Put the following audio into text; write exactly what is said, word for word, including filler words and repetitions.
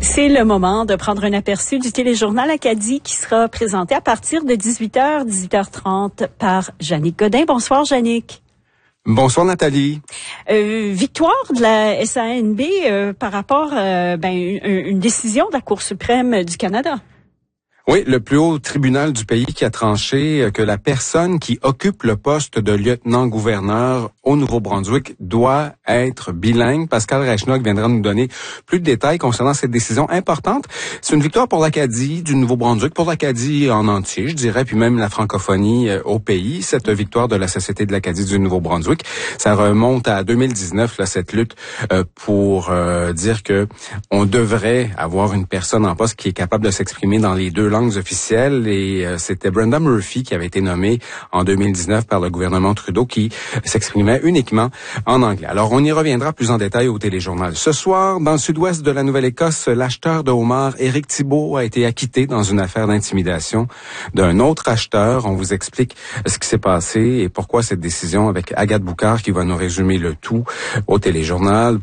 C'est le moment de prendre un aperçu du téléjournal Acadie qui sera présenté à partir de dix-huit heures, dix-huit heures trente par Jannick Godin. Bonsoir, Jannick. Bonsoir, Nathalie. Euh, victoire de la S A N B euh, par rapport à euh, ben, une, une décision de la Cour suprême du Canada. Oui, le plus haut tribunal du pays qui a tranché que la personne qui occupe le poste de lieutenant-gouverneur au Nouveau-Brunswick doit être bilingue. Pascal Reichenok viendra nous donner plus de détails concernant cette décision importante. C'est une victoire pour l'Acadie du Nouveau-Brunswick, pour l'Acadie en entier, je dirais, puis même la francophonie euh, au pays. Cette victoire de la Société de l'Acadie du Nouveau-Brunswick, ça remonte à deux mille dix-neuf, là, cette lutte euh, pour euh, dire que on devrait avoir une personne en poste qui est capable de s'exprimer dans les deux langues officielles, et euh, c'était Brenda Murphy qui avait été nommée en deux mille dix-neuf par le gouvernement Trudeau, qui s'exprimait uniquement en anglais. Alors, on y reviendra plus en détail au téléjournal. Ce soir, dans le sud-ouest de la Nouvelle-Écosse, l'acheteur de homards Éric Thibault a été acquitté dans une affaire d'intimidation d'un autre acheteur. On vous explique ce qui s'est passé et pourquoi cette décision avec Agathe Boucard qui va nous résumer le tout au téléjournal.